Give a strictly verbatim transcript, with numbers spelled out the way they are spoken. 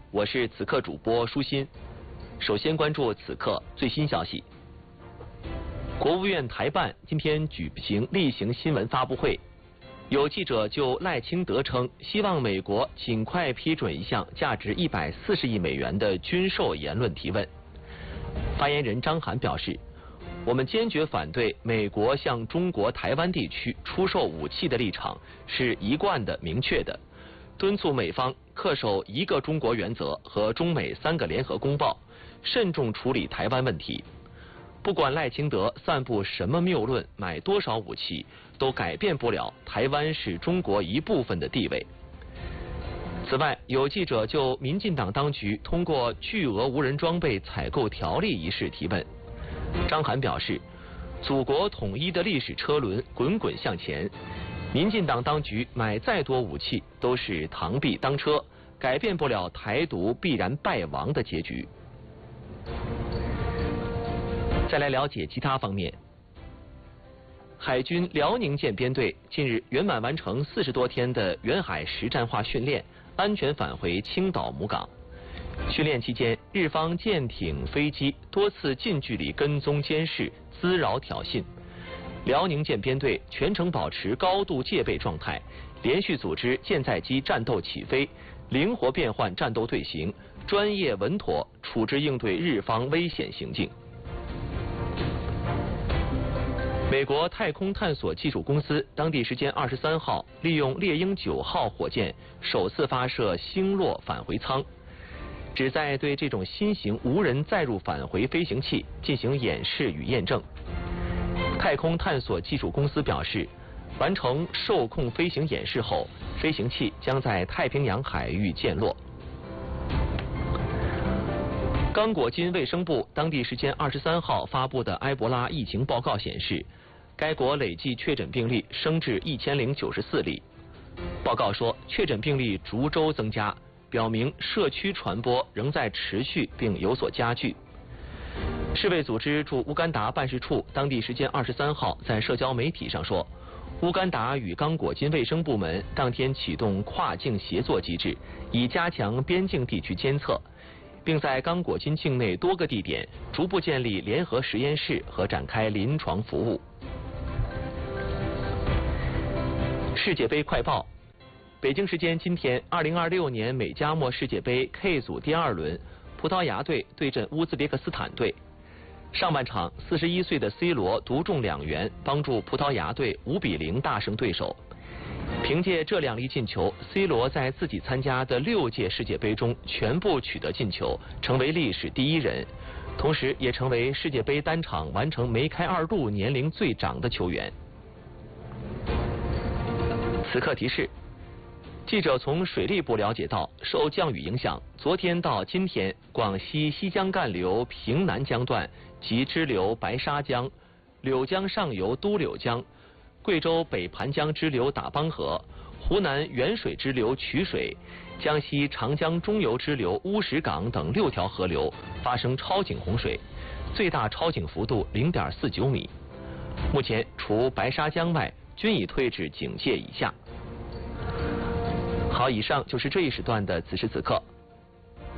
我是此刻主播舒心。首先关注此刻最新消息。国务院台办今天举行例行新闻发布会，有记者就赖清德称希望美国尽快批准一项价值一百四十亿美元的军售言论提问。发言人张涵表示，我们坚决反对美国向中国台湾地区出售武器的立场是一贯的、明确的，敦促美方恪守一个中国原则和中美三个联合公报，慎重处理台湾问题。不管赖清德散布什么谬论，买多少武器，都改变不了台湾是中国一部分的地位。此外，有记者就民进党当局通过巨额无人装备采购条例一事提问。张涵表示，祖国统一的历史车轮滚滚向前，民进党当局买再多武器都是螳臂当车，改变不了台独必然败亡的结局。再来了解其他方面。海军辽宁舰编队近日圆满完成四十多天的远海实战化训练，安全返回青岛母港。训练期间，日方舰艇、飞机多次近距离跟踪监视、滋扰挑衅。辽宁舰编队全程保持高度戒备状态，连续组织舰载机战斗起飞，灵活变换战斗队形，专业稳妥处置应对日方危险行径。美国太空探索技术公司当地时间二十三号利用猎鹰九号火箭首次发射星落返回舱，旨在对这种新型无人载入返回飞行器进行演示与验证。太空探索技术公司表示，完成受控飞行演示后，飞行器将在太平洋海域降落。刚果金卫生部当地时间二十三号发布的埃博拉疫情报告显示，该国累计确诊病例升至一千零九十四例。报告说，确诊病例逐周增加，表明社区传播仍在持续并有所加剧。世卫组织驻乌干达办事处当地时间二十三号在社交媒体上说，乌干达与刚果金卫生部门当天启动跨境协作机制，以加强边境地区监测，并在刚果金境内多个地点逐步建立联合实验室和展开临床服务。世界杯快报：北京时间今天，二零二六年美加墨世界杯 K 组第二轮，葡萄牙队对阵乌兹别克斯坦队。上半场，四十一岁的 C 罗独中两元，帮助葡萄牙队五比零大胜对手。凭借这两粒进球 ，C 罗在自己参加的六届世界杯中全部取得进球，成为历史第一人，同时也成为世界杯单场完成梅开二度年龄最长的球员。此刻提示：记者从水利部了解到，受降雨影响，昨天到今天，广西西江干流平南江段及支流白沙江、柳江上游都柳江、贵州北盘江支流打帮河、湖南沅水支流曲水、江西长江中游支流乌石港等六条河流发生超警洪水，最大超警幅度 零点四九米。目前除白沙江外，均已退至警戒以下。好，以上就是这一时段的此时此刻。